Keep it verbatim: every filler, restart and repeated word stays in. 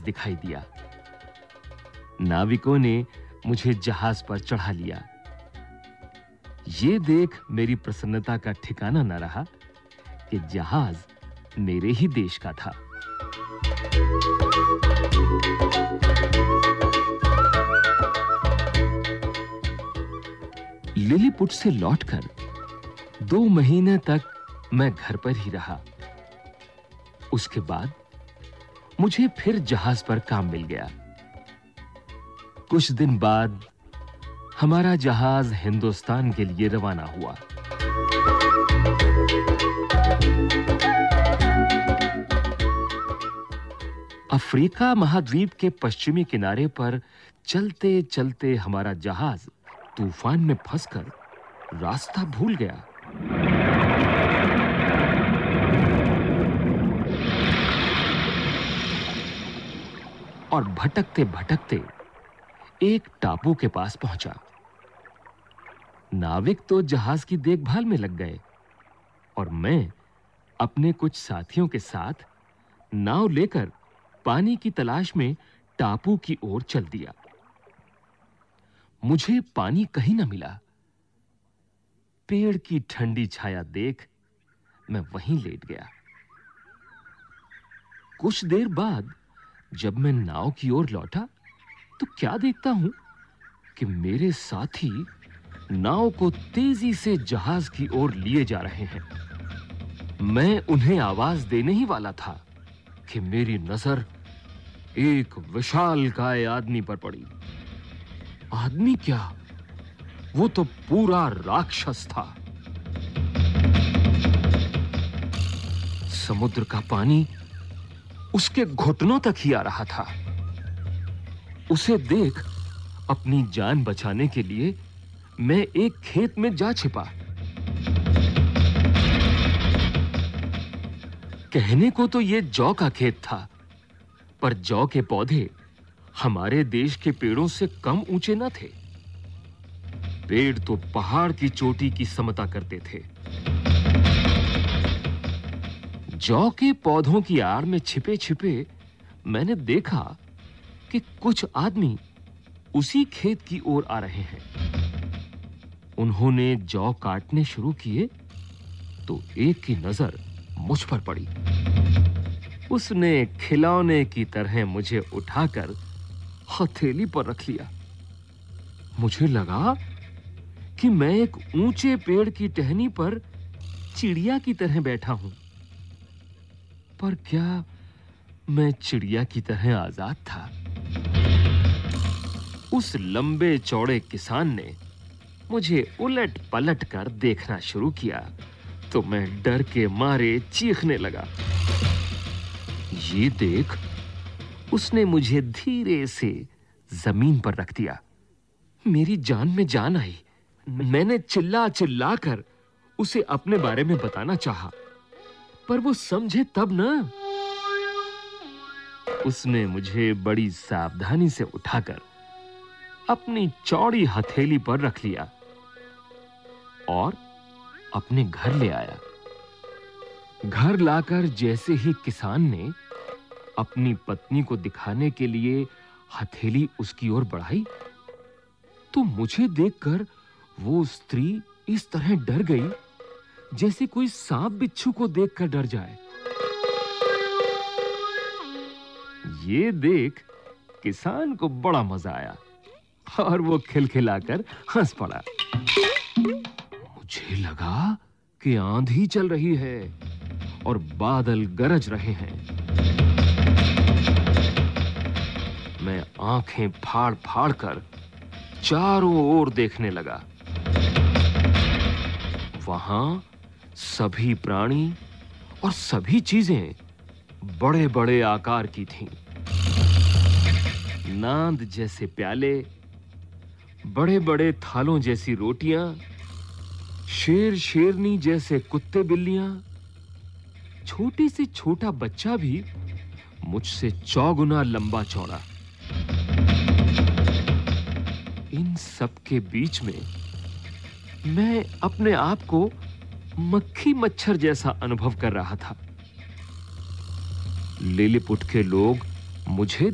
दिखाई दिया। नाविकों ने मुझे जहाज पर चढ़ा लिया। ये देख मेरी प्रसन्नता का ठिकाना न रहा कि जहाज मेरे ही देश का था। लिलीपुट से लौटकर दो महीने तक मैं घर पर ही रहा। उसके बाद मुझे फिर जहाज पर काम मिल गया। कुछ दिन बाद हमारा जहाज हिंदुस्तान के लिए रवाना हुआ। अफ्रीका महाद्वीप के पश्चिमी किनारे पर चलते-चलते हमारा जहाज तूफान में फंसकर रास्ता भूल गया। और भटकते-भटकते एक टापू के पास पहुंचा। नाविक तो जहाज की देखभाल में लग गए और मैं अपने कुछ साथियों के साथ नाव लेकर पानी की तलाश में टापू की ओर चल दिया। मुझे पानी कहीं न मिला। पेड़ की ठंडी छाया देख मैं वहीं लेट गया। कुछ देर बाद जब मैं नाव की ओर लौटा तो क्या देखता हूं कि मेरे साथी नाव को तेजी से जहाज की ओर लिए जा रहे हैं। मैं उन्हें आवाज देने ही वाला था कि मेरी नजर एक विशालकाय आदमी पर पड़ी। आदमी क्या, वो तो पूरा राक्षस था। समुद्र का पानी उसके घुटनों तक ही आ रहा था। उसे देख अपनी जान बचाने के लिए मैं एक खेत में जा छिपा। कहने को तो यह जौ का खेत था, पर जौ के पौधे हमारे देश के पेड़ों से कम ऊंचे न थे। पेड़ तो पहाड़ की चोटी की समता करते थे। जौ के पौधों की आड़ में छिपे-छिपे मैंने देखा कि कुछ आदमी उसी खेत की ओर आ रहे हैं। उन्होंने जौ काटने शुरू किए तो एक की नजर मुझ पर पड़ी। उसने खिलौने की तरह मुझे उठाकर हथेली पर रख लिया। मुझे लगा कि मैं एक ऊंचे पेड़ की टहनी पर चिड़िया की तरह बैठा हूं। पर क्या मैं चिड़िया की तरह आजाद था? उस लंबे चौड़े किसान ने मुझे उलट-पलट कर देखना शुरू किया तो मैं डर के मारे चीखने लगा। ये देख उसने मुझे धीरे से जमीन पर रख दिया। मेरी जान में जान आई। मैंने चिल्ला-चिल्ला कर उसे अपने बारे में बताना चाहा, पर वो समझे तब ना। उसने मुझे बड़ी सावधानी से उठाकर अपनी चौड़ी हथेली पर रख लिया और अपने घर ले आया। घर लाकर जैसे ही किसान ने अपनी पत्नी को दिखाने के लिए हथेली उसकी ओर बढ़ाई तो मुझे देखकर वो स्त्री इस तरह डर गई जैसे कोई सांप बिच्छू को देखकर डर जाए। ये देख किसान को बड़ा मजा आया और वो खिलखिलाकर हंस पड़ा। मुझे लगा कि आंधी चल रही है और बादल गरज रहे हैं। मैं आंखें फाड़-फाड़ कर चारों ओर देखने लगा। वहां सभी प्राणी और सभी चीजें बड़े-बड़े आकार की थीं। नांद जैसे प्याले, बड़े-बड़े थालों जैसी रोटियां, शेर शेरनी जैसे कुत्ते बिल्लियां, छोटी से छोटा बच्चा भी मुझसे चौगुना लंबा चौड़ा। इन सब के बीच में मैं अपने आप को मक्खी मच्छर जैसा अनुभव कर रहा था। लिलीपुट के लोग मुझे